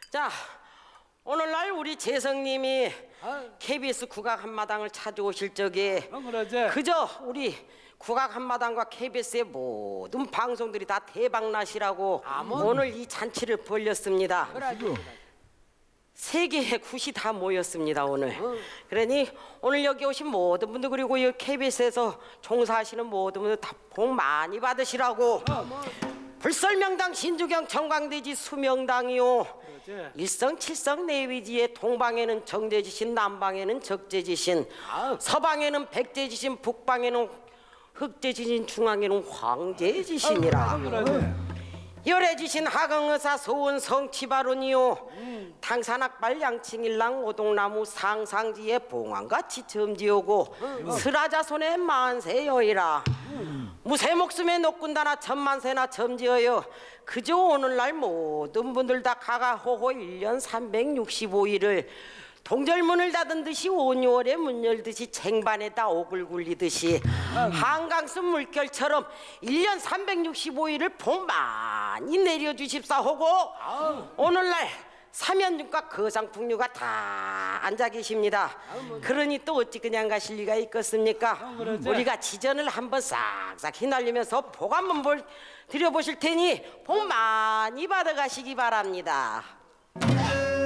자, 오늘날 우리 재성님이 KBS 국악 한마당을 찾아오실 적에 그러지. 그저 우리 국악 한마당과 KBS의 모든 방송들이 다 대박나시라고 오늘 이 잔치를 벌렸습니다. 세계의 굿이 다 모였습니다 오늘. 그러니 오늘 여기 오신 모든 분들 그리고 이 KBS에서 종사하시는 모든 분들 다 복 많이 받으시라고. 불설명당 신주경 정광대지 수명당이요, 일성 칠성 내위지에 동방에는 정제지신, 남방에는 적제지신, 서방에는 백제지신, 북방에는 흑제지신, 중앙에는 황제지신이라. 열애지신 하강의사 소원 성치바론이요, 당산악발 양칭일랑 오동나무 상상지에 봉황같이 점지오고 스라자손의 만세여이라. 무쇠 목숨에 녹군다나 천만세나 점지어요. 그저 오늘날 모든 분들 다 가가호호 1년 365일을 동절문을 닫은 듯이 온유월에 문 열듯이 쟁반에다 옥을 굴리듯이 한강수 물결처럼 1년 365일을 복 많이 내려주십사하고 오늘날 삼연중과 거상풍류가 다 앉아 계십니다. 그러니 또 어찌 그냥 가실 리가 있겠습니까? 우리가 지전을 한번 싹싹 휘날리면서 복 한번 드려보실 테니 복 많이 받아가시기 바랍니다.